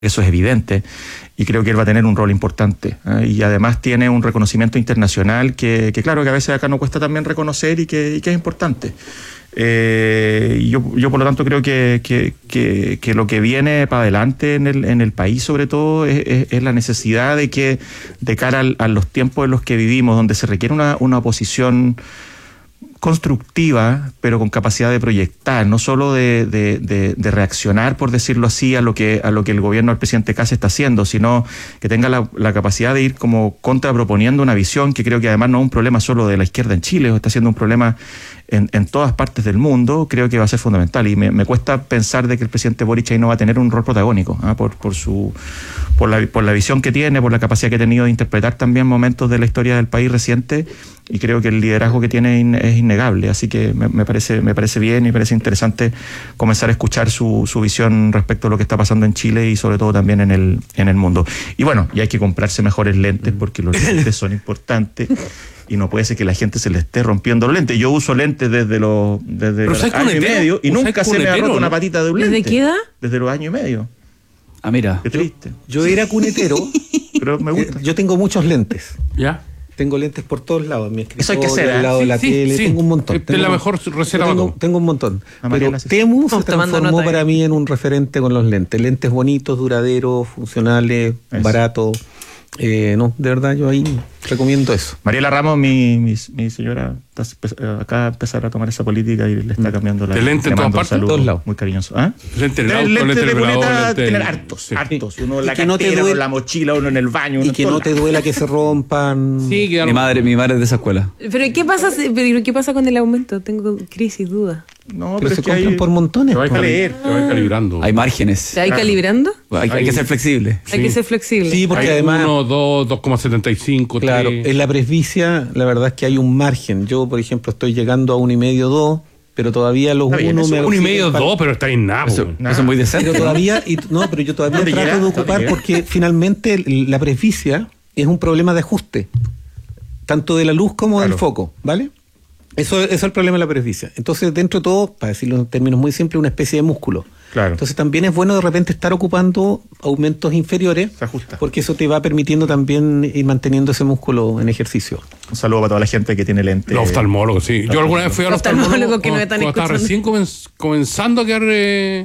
eso es evidente, y creo que él va a tener un rol importante, y además tiene un reconocimiento internacional que claro, que a veces acá no cuesta también reconocer y que es importante. Yo por lo tanto creo que lo que viene para adelante en el país sobre todo es la necesidad de que de cara a los tiempos en los que vivimos, donde se requiere una oposición constructiva, pero con capacidad de proyectar, no solo de reaccionar, por decirlo así, a lo que el gobierno del presidente Kast está haciendo, sino que tenga la capacidad de ir como contraproponiendo una visión que creo que además no es un problema solo de la izquierda en Chile, o está siendo un problema en todas partes del mundo. Creo que va a ser fundamental, y me cuesta pensar de que el presidente Boric ahí no va a tener un rol protagónico, por la visión que tiene, por la capacidad que ha tenido de interpretar también momentos de la historia del país reciente, y creo que el liderazgo que tiene es innegable. Así que me parece bien y me parece interesante comenzar a escuchar su visión respecto a lo que está pasando en Chile y sobre todo también en el mundo. Y bueno, y hay que comprarse mejores lentes, porque los lentes son importantes. Y no puede ser que la gente se le esté rompiendo los lentes. Yo uso lentes desde los años y medio y nunca se me ha roto una patita de un lente. ¿Desde qué edad? Desde los años y medio. Ah, mira. Qué triste. Yo era cunetero, pero me gusta. Yo tengo muchos lentes. ¿Ya? Tengo lentes por todos lados. En mi escritorio, Eso hay que hacer, al lado de la tele, tengo un montón. Es la mejor receta. Tengo un montón. Pero Temu se transformó para mí en un referente con los lentes. Lentes bonitos, duraderos, funcionales, baratos. No, de verdad yo ahí recomiendo eso. Mariela Ramos, mi señora, acá empezar a tomar esa política y le está cambiando la... ¿De lente en todas partes? En todos lados. Muy cariñoso. ¿Ah? Lente de luneta, tener hartos. Uno en la cartera, uno en la mochila, uno en el baño. Y que no te duela que se rompan. Sí, mi madre es de esa escuela. Pero ¿qué pasa con el aumento? Tengo crisis, duda. No, pero se es que compran por montones. Te va calibrando. Hay márgenes. ¿Te va calibrando? Hay que ser flexible. Hay que ser flexible. Sí, porque hay además... 1, 2, 2,75. Claro, 3. en la presbicia la verdad es que hay un margen. Yo, por ejemplo, estoy llegando a 1,5, 2, pero todavía los 1 me... 1,5, 2, pero está en nada. Eso es muy decente. Pero todavía, pero yo todavía trato de ocupar, porque finalmente la presbicia es un problema de ajuste, tanto de la luz como del foco, ¿vale? Eso es el problema de la presbicia. Entonces, dentro de todo, para decirlo en términos muy simples, una especie de músculo. Claro. Entonces también es bueno de repente estar ocupando aumentos inferiores, se ajusta, porque eso te va permitiendo también ir manteniendo ese músculo en ejercicio. Un saludo para toda la gente que tiene lente. Los oftalmólogos, sí. Yo alguna vez fui al oftalmólogo que no me están cuando estaba recién comenzando a quedar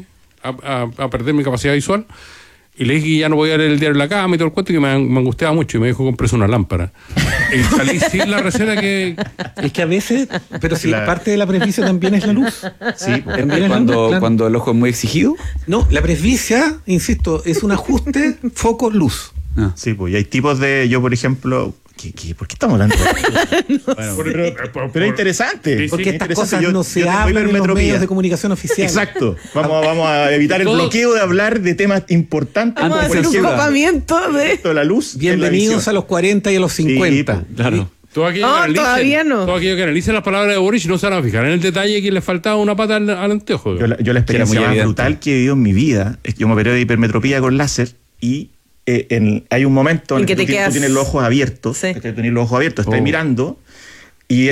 a perder mi capacidad visual. Y le dije que ya no voy a leer el diario en la cama y todo el cuento, y me angustiaba mucho, y me dijo comprarse una lámpara. Y salí sin la receta que... Es que a veces, pero si parte de la presbicia también es la luz. Sí, cuando el ojo es muy exigido. No, la presbicia, insisto, es un ajuste foco-luz. Ah. Sí, pues, y hay tipos de... Yo, por ejemplo... ¿Por qué estamos hablando de esto? Pero es interesante. Porque estas cosas no se tengo hablan en los medios de comunicación oficiales. Exacto. Vamos a evitar el bloqueo de hablar de temas importantes. Vamos a hacer un copamiento de la luz. Bienvenidos a los 40 y a los 50. Sí, claro. Todavía no. Todo aquello que analicen las palabras de Boric no se van a fijar en el detalle que le faltaba una pata al anteojo. Yo la experiencia más brutal que he vivido en mi vida es que yo me operé de hipermetropía con láser y hay un momento en que tú tienes los ojos abiertos, sí. Estás mirando, y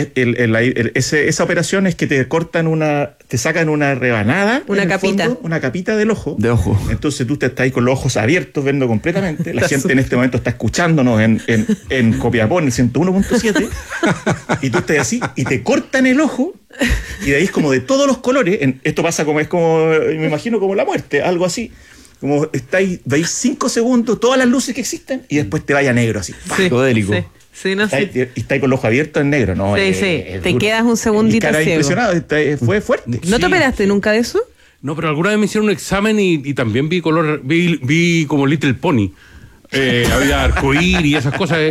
esa operación es que te sacan una rebanada, una capita del ojo. De ojo. Entonces tú estás ahí con los ojos abiertos viendo completamente. La gente en este momento está escuchándonos en Copiapó, en el 101.7, y tú estás así, y te cortan el ojo, y de ahí es como de todos los colores. Esto pasa me imagino como la muerte, algo así. Como veis 5 segundos, todas las luces que existen, y después te vaya negro así. Psicodélico. Sí, y está ahí con los ojos abiertos en negro, ¿no? Sí, te quedas un segundito ciego. Impresionado, fue fuerte. ¿No te operaste nunca de eso? No, pero alguna vez me hicieron un examen y también vi vi como Little Pony. Había arcoíris y esas cosas,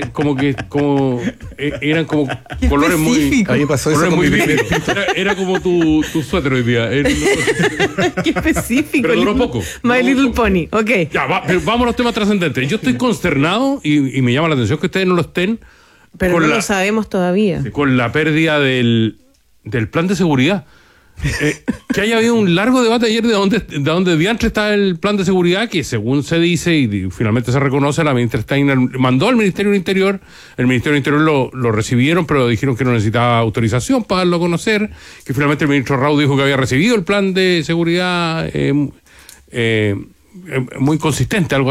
eran como colores muy... A mí me pasó eso con mi era como tu suéter hoy día. Qué específico. Pero duró poco. My Little Pony, ok. Ya, vamos a los temas trascendentes. Yo estoy consternado y me llama la atención que ustedes no lo estén. Pero no lo sabemos todavía. Con la pérdida del plan de seguridad. Que haya habido un largo debate ayer de dónde diantre está el plan de seguridad, que según se dice y finalmente se reconoce, la ministra Steiner mandó al Ministerio del Interior. El Ministerio del Interior lo recibieron, pero dijeron que no necesitaba autorización para darlo a conocer, que finalmente el ministro Rau dijo que había recibido el plan de seguridad muy consistente, algo